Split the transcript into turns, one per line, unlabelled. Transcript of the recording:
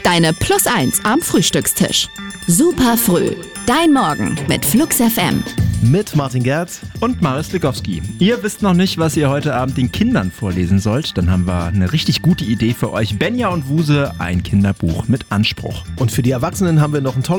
Deine Plus 1 am Frühstückstisch. Super früh. Dein Morgen mit Flux FM.
Mit Martin Gerz
und Marius Likowski. Ihr wisst noch nicht, was ihr heute Abend den Kindern vorlesen sollt? Dann haben wir eine richtig gute Idee für euch. Benja und Wuse, ein Kinderbuch mit Anspruch.
Und für die Erwachsenen haben wir noch ein tolles